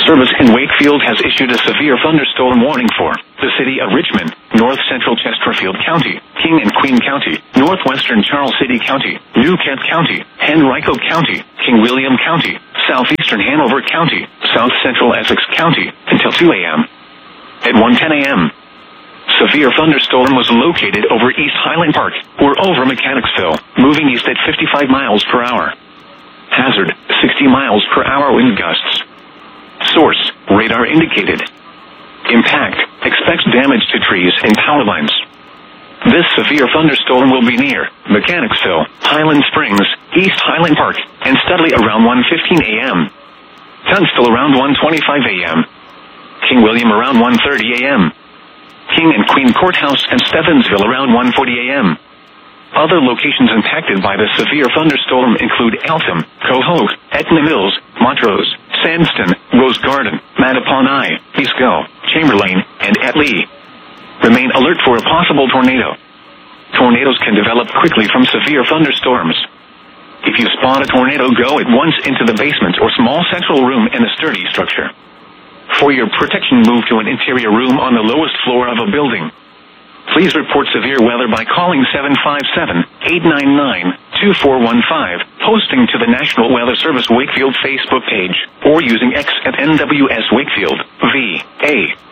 Service in Wakefield has issued a severe thunderstorm warning for the city of Richmond, north central Chesterfield County, King and Queen County, northwestern Charles City County, New Kent County, Henrico County, King William County, southeastern Hanover County, south central Essex County, until 2 a.m. At 1:10 a.m., severe thunderstorm was located over East Highland Park, or over Mechanicsville, moving east at 55 miles per hour. Hazard, 60 miles per hour wind gusts. Source, radar indicated. Impact, expects damage to trees and power lines. This severe thunderstorm will be near Mechanicsville, Highland Springs, East Highland Park, and Studley around 1:15 a.m. Tunstall around 1:25 a.m. King William around 1:30 a.m. King and Queen Courthouse and Stevensville around 1:40 a.m. Other locations impacted by the severe thunderstorm include Eltham, Cohoe, Etna Mills, Montrose, Sandston, Rose Garden, Mattapan, Eastgill, Chamberlain, and Etley. Remain alert for a possible tornado. Tornadoes can develop quickly from severe thunderstorms. If you spot a tornado, go at once into the basement or small central room in a sturdy structure. For your protection, move to an interior room on the lowest floor of a building. Please report severe weather by calling 757-899-2415, posting to the National Weather Service Wakefield Facebook page, or using X at NWS Wakefield, VA.